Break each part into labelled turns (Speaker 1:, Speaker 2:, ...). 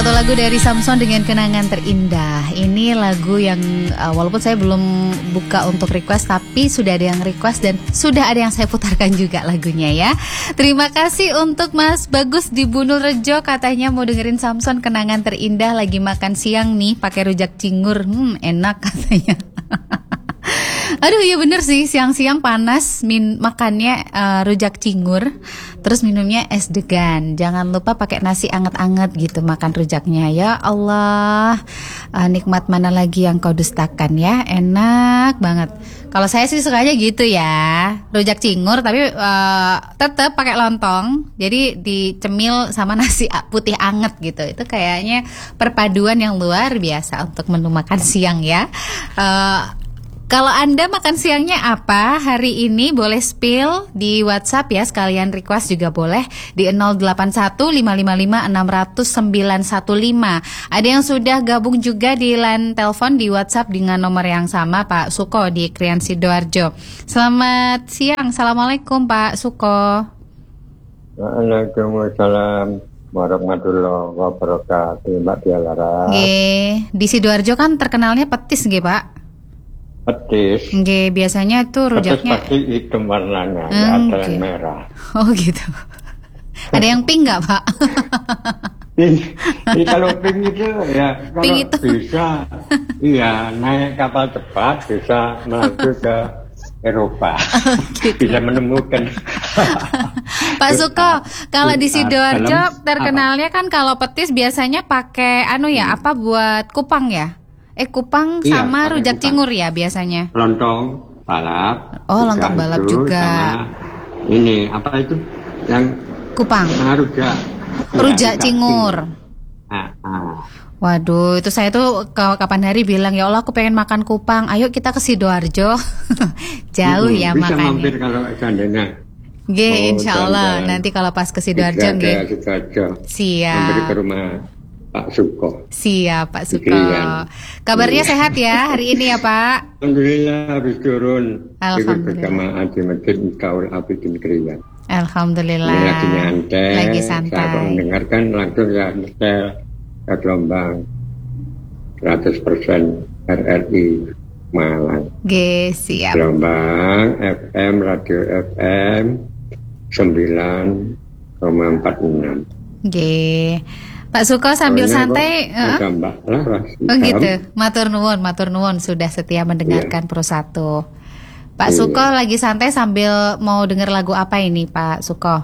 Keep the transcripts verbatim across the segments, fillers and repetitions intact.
Speaker 1: Satu lagu dari Samson dengan Kenangan Terindah. Ini lagu yang uh, walaupun saya belum buka untuk request, tapi sudah ada yang request dan sudah ada yang saya putarkan juga lagunya ya. Terima kasih untuk Mas Bagus di Bunul Rejo, katanya mau dengerin Samson Kenangan Terindah, lagi makan siang nih pakai rujak cingur. Hmm, enak katanya. Aduh iya bener sih, siang-siang panas min makannya uh, rujak cingur, terus minumnya es degan. Jangan lupa pakai nasi anget-anget gitu makan rujaknya. Ya Allah, uh, nikmat mana lagi yang kau dustakan ya, enak banget. Kalau saya sih sukanya gitu ya, rujak cingur tapi uh, tetap pakai lontong. Jadi dicemil sama nasi putih anget gitu. Itu kayaknya perpaduan yang luar biasa untuk menu makan siang ya. Uh, Kalau Anda makan siangnya apa hari ini, boleh spill di WhatsApp ya, sekalian request juga boleh di nol delapan satu lima lima lima enam nol nol sembilan satu lima. Ada yang sudah gabung juga di line telepon di WhatsApp dengan nomor yang sama, Pak Suko di Krian Sidoarjo. Selamat siang, Assalamualaikum Pak Suko.
Speaker 2: Waalaikumsalam warahmatullahi wabarakatuh, Mbak Dialara.
Speaker 1: Nggih, di Sidoarjo kan terkenalnya petis nggih, Pak?
Speaker 2: Petis.
Speaker 1: Nggih, biasanya tuh rujaknya
Speaker 2: petis pasti hitam warnanya,
Speaker 1: hmm,
Speaker 2: ada
Speaker 1: okay.
Speaker 2: yang merah.
Speaker 1: Oh gitu. Ada yang pink nggak, Pak?
Speaker 2: Pink. Ini kalau pink itu ya kalau
Speaker 1: pink itu.
Speaker 2: bisa, iya naik kapal cepat bisa melaju ke Eropa. Oh, gitu. Bisa menemukan.
Speaker 1: Pak Suko, kalau di Sidoarjo terkenalnya kan kalau petis biasanya pakai anu ya, apa buat kupang ya? Eh kupang iya, sama rujak kupang. Cingur ya biasanya.
Speaker 2: Lontong balap.
Speaker 1: Oh lontong balap juga.
Speaker 2: Sama ini apa itu yang
Speaker 1: kupang.
Speaker 2: Nah, rujak.
Speaker 1: Rujak ya, cingur.
Speaker 2: Ah, ah.
Speaker 1: Waduh, itu saya tuh kapan hari bilang ya Allah aku pengen makan kupang. Ayo kita ke Sidoarjo. Jauh hmm, ya
Speaker 2: bisa
Speaker 1: makannya. Bisa
Speaker 2: mampir kalau seandainya.
Speaker 1: Nggih, oh, insya Allah nanti kalau pas ke Sidoarjo nggih. Siap.
Speaker 2: Mampir ke rumah Pak Suko.
Speaker 1: Siap Pak Suko. Kabarnya iya. Sehat ya hari ini ya Pak?
Speaker 2: Alhamdulillah habis turun.
Speaker 1: Alhamdulillah.
Speaker 2: Bersama Adi Masjid Mikaul Abidin Krian.
Speaker 1: Alhamdulillah.
Speaker 2: Ini lagi nyantai.
Speaker 1: Lagi santai.
Speaker 2: Saya mendengarkan langsung ya setel ke gelombang seratus persen R R I Malang.
Speaker 1: Oke, siap.
Speaker 2: Gelombang F M Radio F M sembilan koma empat enam.
Speaker 1: Oke. Pak Suko sambil oh, santai, uh?
Speaker 2: Mbak Laras.
Speaker 1: Oh gitu, matur nuwun, matur nuwun sudah setia mendengarkan yeah. Pro satu. Pak yeah. Suko lagi santai sambil mau dengar lagu apa ini Pak Suko?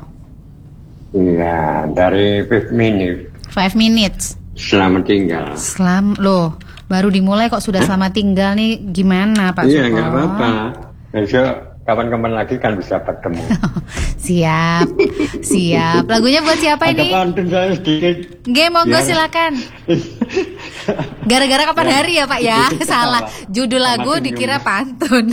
Speaker 2: Iya, dari five minutes.
Speaker 1: Five minutes.
Speaker 2: Selamat tinggal.
Speaker 1: Selam, loh, baru dimulai kok sudah selamat tinggal nih, gimana Pak
Speaker 2: Suko? Iya, nggak apa-apa. Besok kapan-kapan lagi kan bisa bertemu.
Speaker 1: Siap, siap. Lagunya buat siapa ini?
Speaker 2: Ada pantun saya sedikit.
Speaker 1: Nggih, monggo silakan. Gara-gara kapan hari ya Pak ya? Salah. Judul lagu dikira pantun.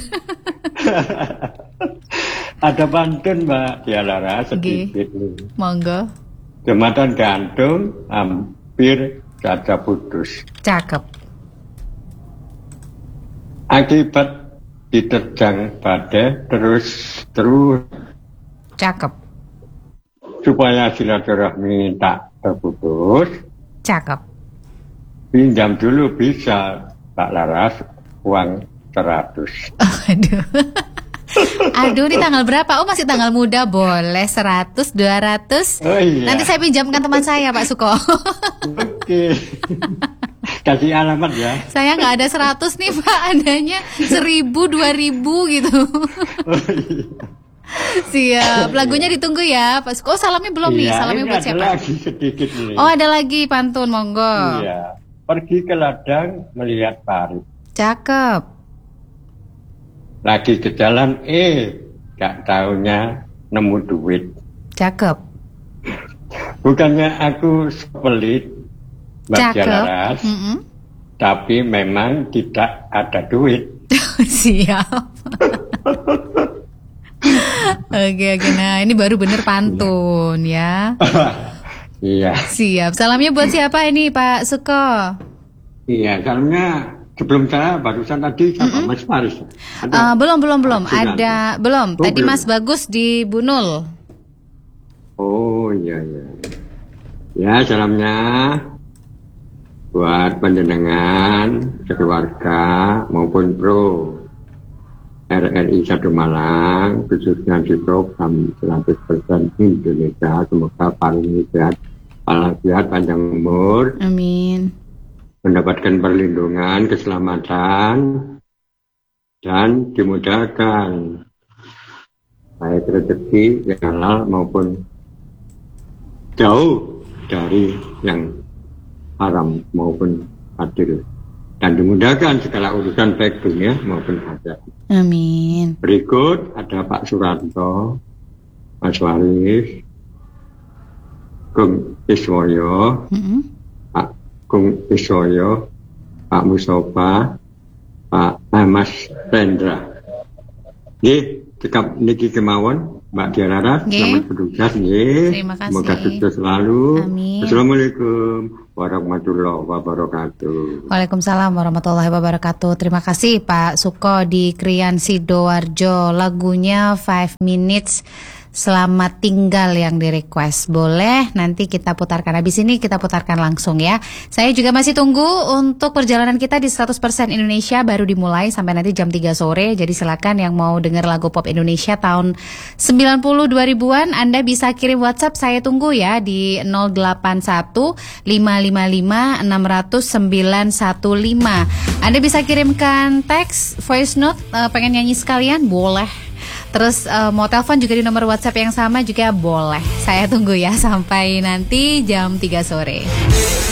Speaker 2: Ada pantun Mbak Dialara sedikit.
Speaker 1: Monggo.
Speaker 2: Jembatan gantung hampir saja putus.
Speaker 1: Cakep.
Speaker 2: Akibat diterjang badai terus terus.
Speaker 1: Cakep.
Speaker 2: Supaya silaturahmi tak terputus.
Speaker 1: Cakep.
Speaker 2: Pinjam dulu bisa Pak Laras uang seratus.
Speaker 1: Aduh. Aduh, ini tanggal berapa? Oh, masih tanggal muda, boleh seratus, dua ratus.
Speaker 2: Oh, iya.
Speaker 1: Nanti saya pinjamkan teman saya, Pak Suko.
Speaker 2: Oke. Kasih alamat ya.
Speaker 1: Saya nggak ada seratus nih Pak, adanya seribu, dua ribu gitu.
Speaker 2: Oh, iya.
Speaker 1: Siap, lagunya ditunggu ya Pak Suko. Oh, salamnya belum nih,
Speaker 2: iya,
Speaker 1: salamnya buat siapa?
Speaker 2: Ada lagi sedikit nih.
Speaker 1: Oh, ada lagi pantun, monggo.
Speaker 2: Iya, pergi ke ladang melihat pari.
Speaker 1: Cakep.
Speaker 2: Lagi ke jalan, eh, gak taunya nemu duit.
Speaker 1: Cakep.
Speaker 2: Bukannya aku pelit, Mbak Dialara,
Speaker 1: mm-hmm.
Speaker 2: tapi memang tidak ada duit.
Speaker 1: Siap. Oke, oke. Nah, ini baru bener pantun ya.
Speaker 2: Iya.
Speaker 1: Siap. Salamnya buat siapa ini, Pak Suko?
Speaker 2: Iya, salamnya sebelum saya barusan tadi sama mm-hmm. Mas Faris.
Speaker 1: Uh, belum, belum, belum. Ada, belum.
Speaker 2: Oh,
Speaker 1: tadi
Speaker 2: belum.
Speaker 1: Mas Bagus di Bunul.
Speaker 2: Oh, iya, iya. Ya, salamnya buat panjenengan, keluarga maupun pro R R I Satu Malang, khususnya di program seratus persen Indonesia, semoga paling sehat, walafiat, panjang umur,
Speaker 1: amin,
Speaker 2: mendapatkan perlindungan, keselamatan, dan dimudahkan baik rezeki yang halal maupun jauh dari yang haram maupun adil, dan dimudahkan segala urusan baik dunia maupun akhirat.
Speaker 1: amin.
Speaker 2: Berikut ada Pak Suranto, Mas Waris, Gung Iswoyo,
Speaker 1: Mm-hmm.
Speaker 2: Pak Gung Iswoyo, Pak Musofa, Pak eh, Mas Rendra. Nggih, cekap niki kemawon Mbak Diarara, selamat bertugas nggih.
Speaker 1: Terima kasih.
Speaker 2: Semoga sukses selalu.
Speaker 1: Amin.
Speaker 2: Assalamualaikum warahmatullahi wabarakatuh.
Speaker 1: Waalaikumsalam warahmatullahi wabarakatuh. Terima kasih Pak Suko di Krian Sidoarjo. Lagunya Five Minutes Selamat Tinggal yang di request. Boleh nanti kita putarkan. Habis ini kita putarkan langsung ya. Saya juga masih tunggu untuk perjalanan kita di seratus persen Indonesia, baru dimulai sampai nanti jam tiga sore. Jadi silakan yang mau dengar lagu pop Indonesia tahun sembilan puluh dua ribuan, Anda bisa kirim WhatsApp, saya tunggu ya di nol delapan satu lima lima lima enam nol nol sembilan satu lima. Anda bisa kirimkan teks, voice note, uh, pengen nyanyi sekalian, boleh. Terus uh, mau telepon juga di nomor WhatsApp yang sama juga boleh. Saya tunggu ya sampai nanti jam tiga sore.